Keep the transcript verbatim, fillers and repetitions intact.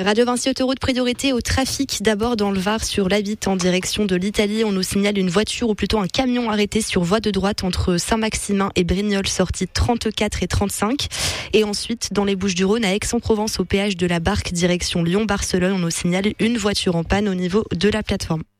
Radio Vinci Autoroute, priorité au trafic. D'abord dans le Var sur l'A huit en direction de l'Italie. On nous signale une voiture ou plutôt un camion arrêté sur voie de droite entre Saint-Maximin et Brignoles, sortie trente-quatre et trente-cinq. Et ensuite dans les Bouches-du-Rhône à Aix-en-Provence au péage de la Barque direction Lyon-Barcelone. On nous signale une voiture en panne au niveau de la plateforme.